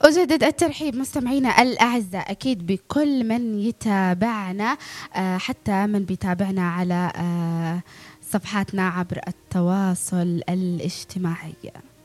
أجدد الترحيب مستمعينا الأعزاء أكيد بكل من يتابعنا، حتى من بيتابعنا على صفحاتنا عبر التواصل الاجتماعي.